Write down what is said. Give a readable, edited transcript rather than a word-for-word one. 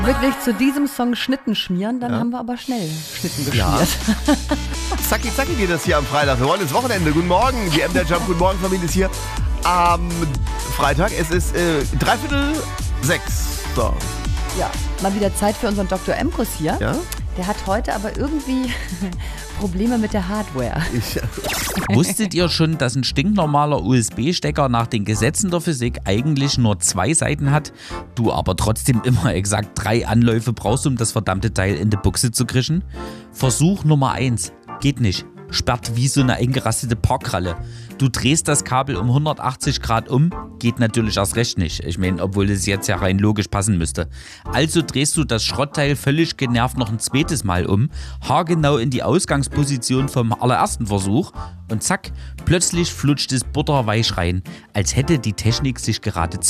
Wirklich zu diesem Song Schnitten schmieren, dann haben wir aber schnell Schnitten geschmiert. Zacki, zacki geht das hier am Freitag. Wir wollen ins Wochenende. Guten Morgen, die MDR Jump Guten Morgen Familie ist hier am Freitag. Es ist 5:45. So. Ja, mal wieder Zeit für unseren Dr. Emkus hier. Ja? Der hat heute aber irgendwie Probleme mit der Hardware. Wusstet ihr schon, dass ein stinknormaler USB-Stecker nach den Gesetzen der Physik eigentlich nur 2 Seiten hat, du aber trotzdem immer exakt 3 Anläufe brauchst, um das verdammte Teil in die Buchse zu krischen? Versuch Nummer 1. Geht nicht. Sperrt wie so eine eingerastete Parkralle. Du drehst das Kabel um 180 Grad um, geht natürlich erst recht nicht. Ich meine, obwohl es jetzt ja rein logisch passen müsste. Also drehst du das Schrottteil völlig genervt noch ein zweites Mal um, haargenau in die Ausgangsposition vom allerersten Versuch und zack, plötzlich flutscht es butterweich rein, als hätte die Technik sich gerade